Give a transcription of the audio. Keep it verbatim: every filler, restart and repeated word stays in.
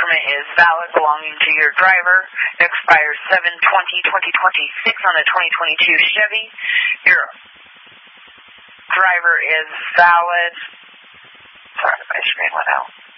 permit is valid, belonging to your driver. It expires seven twenty twenty twenty-six on a twenty twenty-two Chevy. Your driver is valid. Sorry, my screen went out.